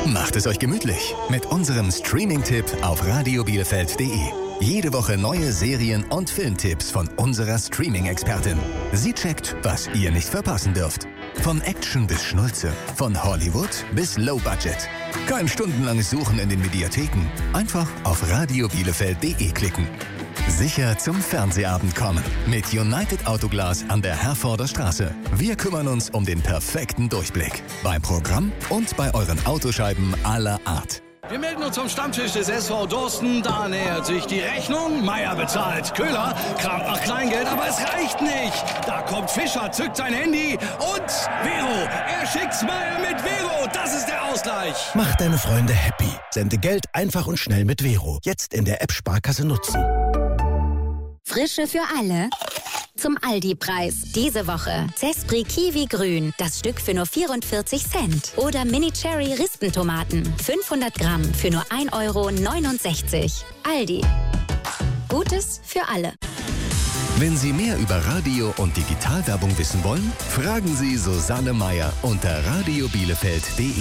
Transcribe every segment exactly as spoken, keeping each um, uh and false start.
Macht es euch gemütlich mit unserem Streaming-Tipp auf radio bielefeld punkt de. Jede Woche neue Serien- und Filmtipps von unserer Streaming-Expertin. Sie checkt, was ihr nicht verpassen dürft. Von Action bis Schnulze, von Hollywood bis Low Budget. Kein stundenlanges Suchen in den Mediatheken. Einfach auf radio bielefeld punkt de klicken. Sicher zum Fernsehabend kommen. Mit United Autoglas an der Herforder Straße. Wir kümmern uns um den perfekten Durchblick. Beim Programm und bei euren Autoscheiben aller Art. Wir melden uns vom Stammtisch des S V Dorsten. Da nähert sich die Rechnung. Meier bezahlt. Köhler kramt nach Kleingeld, aber es reicht nicht. Da kommt Fischer, zückt sein Handy und Vero. Er schickt's Meier mit Vero. Das ist der Ausgleich. Mach deine Freunde happy. Sende Geld einfach und schnell mit Vero. Jetzt in der App Sparkasse nutzen. Frische für alle. Zum Aldi-Preis. Diese Woche Zespri Kiwi Grün, das Stück für nur vierundvierzig Cent. Oder Mini Cherry Rispentomaten, fünfhundert Gramm für nur ein Euro neunundsechzig. Aldi. Gutes für alle. Wenn Sie mehr über Radio- und Digitalwerbung wissen wollen, fragen Sie Susanne Meier unter radio bielefeld punkt de.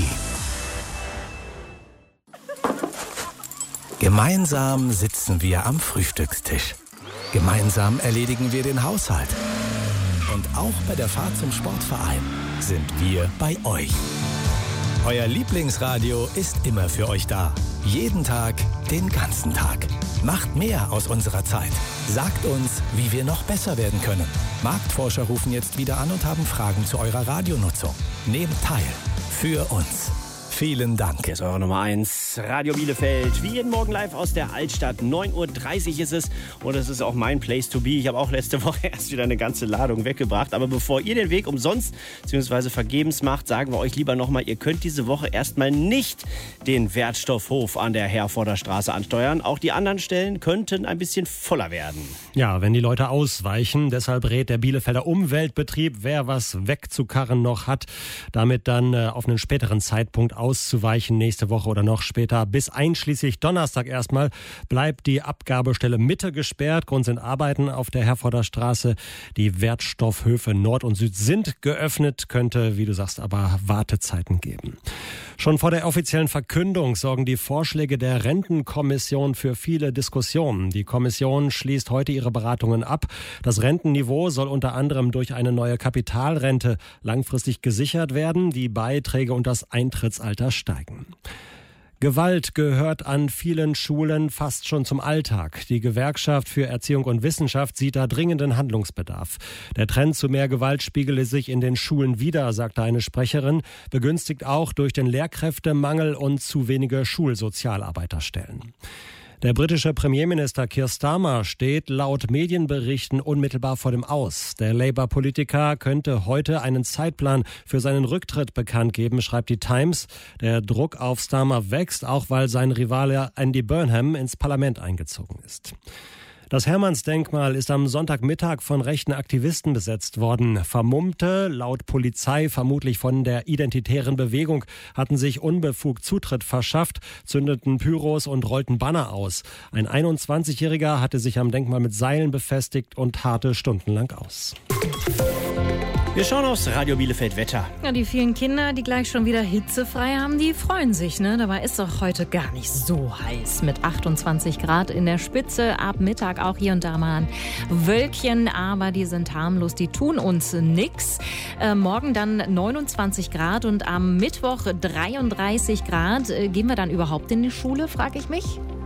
Gemeinsam sitzen wir am Frühstückstisch. Gemeinsam erledigen wir den Haushalt. Und auch bei der Fahrt zum Sportverein sind wir bei euch. Euer Lieblingsradio ist immer für euch da. Jeden Tag, den ganzen Tag. Macht mehr aus unserer Zeit. Sagt uns, wie wir noch besser werden können. Marktforscher rufen jetzt wieder an und haben Fragen zu eurer Radionutzung. Nehmt teil. Für uns. Vielen Dank. Hier ist eure Nummer eins, Radio Bielefeld. Wie jeden Morgen live aus der Altstadt. neun Uhr dreißig ist es und es ist auch mein Place to be. Ich habe auch letzte Woche erst wieder eine ganze Ladung weggebracht. Aber bevor ihr den Weg umsonst bzw. vergebens macht, sagen wir euch lieber nochmal, ihr könnt diese Woche erstmal nicht den Wertstoffhof an der Herforder Straße ansteuern. Auch die anderen Stellen könnten ein bisschen voller werden. Ja, wenn die Leute ausweichen. Deshalb rät der Bielefelder Umweltbetrieb, wer was wegzukarren noch hat, damit dann äh, auf einen späteren Zeitpunkt auszuweichen, nächste Woche oder noch später. Bis einschließlich Donnerstag erstmal bleibt die Abgabestelle Mitte gesperrt. Grund sind Arbeiten auf der Herforder Straße. Die Wertstoffhöfe Nord und Süd sind geöffnet, könnte, wie du sagst, aber Wartezeiten geben. Schon vor der offiziellen Verkündung sorgen die Vorschläge der Rentenkommission für viele Diskussionen. Die Kommission schließt heute ihre Beratungen ab. Das Rentenniveau soll unter anderem durch eine neue Kapitalrente langfristig gesichert werden. Die Beiträge und das Eintrittsalter steigen. Gewalt gehört an vielen Schulen fast schon zum Alltag. Die Gewerkschaft für Erziehung und Wissenschaft sieht da dringenden Handlungsbedarf. Der Trend zu mehr Gewalt spiegele sich in den Schulen wider, sagte eine Sprecherin, begünstigt auch durch den Lehrkräftemangel und zu wenige Schulsozialarbeiterstellen. Der britische Premierminister Keir Starmer steht laut Medienberichten unmittelbar vor dem Aus. Der Labour-Politiker könnte heute einen Zeitplan für seinen Rücktritt bekannt geben, schreibt die Times. Der Druck auf Starmer wächst, auch weil sein Rivale Andy Burnham ins Parlament eingezogen ist. Das Hermannsdenkmal ist am Sonntagmittag von rechten Aktivisten besetzt worden. Vermummte, laut Polizei vermutlich von der identitären Bewegung, hatten sich unbefugt Zutritt verschafft, zündeten Pyros und rollten Banner aus. Ein einundzwanzigjähriger hatte sich am Denkmal mit Seilen befestigt und harrte stundenlang aus. Wir schauen aufs Radio Bielefeld Wetter. Ja, die vielen Kinder, die gleich schon wieder hitzefrei haben, die freuen sich, ne? Dabei ist doch heute gar nicht so heiß. Mit achtundzwanzig Grad in der Spitze, ab Mittag auch hier und da mal ein Wölkchen, aber die sind harmlos, die tun uns nix. Äh, morgen dann neunundzwanzig Grad und am Mittwoch dreiunddreißig Grad. Äh, gehen wir dann überhaupt in die Schule, frage ich mich?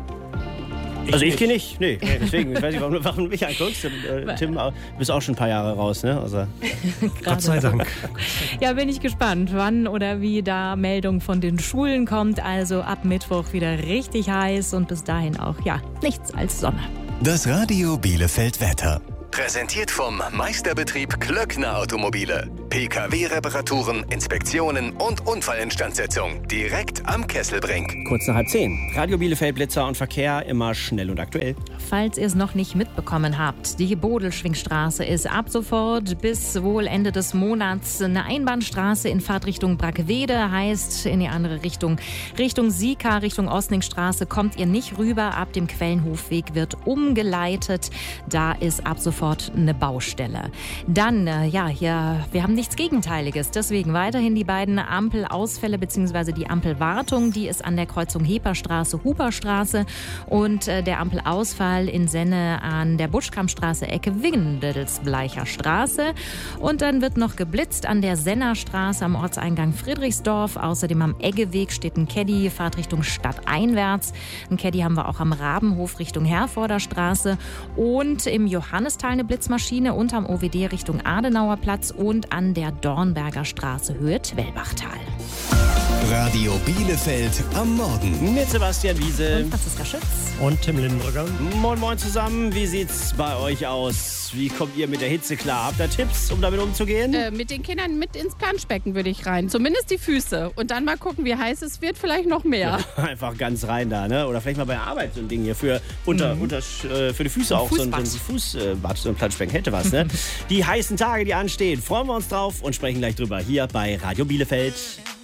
Ich also ich gehe nicht, nee, nee, deswegen, ich weiß nicht, warum, warum du mich anguckst. Äh, Tim, du bist auch schon ein paar Jahre raus, ne? Also. Gott sei Dank. Ja, bin ich gespannt, wann oder wie da Meldung von den Schulen kommt. Also ab Mittwoch wieder richtig heiß und bis dahin auch, ja, nichts als Sonne. Das Radio Bielefeld Wetter. Präsentiert vom Meisterbetrieb Klöckner Automobile. P K W-Reparaturen, Inspektionen und Unfallinstandsetzung. Direkt am Kesselbrink. Kurz nach halb zehn. Radio Bielefeld, Blitzer und Verkehr, immer schnell und aktuell. Falls ihr es noch nicht mitbekommen habt, die Bodelschwingstraße ist ab sofort bis wohl Ende des Monats eine Einbahnstraße in Fahrtrichtung Brackwede. Heißt in die andere Richtung, Richtung Sieka, Richtung Osningstraße kommt ihr nicht rüber. Ab dem Quellenhofweg wird umgeleitet. Da ist ab sofort eine Baustelle. Dann, ja, hier, wir haben nichts Gegenteiliges. Deswegen weiterhin die beiden Ampelausfälle bzw. die Ampelwartung. Die ist an der Kreuzung Heperstraße, Huperstraße und äh, der Ampelausfall in Senne an der Buschkampstraße, Ecke Windelsbleicher Straße. Und dann wird noch geblitzt an der Sennerstraße am Ortseingang Friedrichsdorf. Außerdem am Eggeweg steht ein Caddy, Fahrt Richtung Stadt einwärts. Ein Caddy haben wir auch am Rabenhof Richtung Herforder Straße und im Johannistal eine Blitzmaschine unterm O W D Richtung Adenauer Platz und an der Dornberger Straße Höhe Twellbachtal. Radio Bielefeld am Morgen. Mit Sebastian Wiese und Franziska Schütz und Tim Lindenbrücker. Moin Moin zusammen, wie sieht's bei euch aus? Wie kommt ihr mit der Hitze klar? Habt ihr Tipps, um damit umzugehen? Äh, mit den Kindern mit ins Planschbecken würde ich rein. Zumindest die Füße. Und dann mal gucken, wie heiß es wird. Vielleicht noch mehr. Ja, einfach ganz rein da, ne? Oder vielleicht mal bei der Arbeit so ein Ding hier für, unter, mhm. unter, äh, für die Füße auch. So ein, so ein Fußbad, so ein Planschbecken hätte was, ne? Die heißen Tage, die anstehen. Freuen wir uns drauf und sprechen gleich drüber hier bei Radio Bielefeld.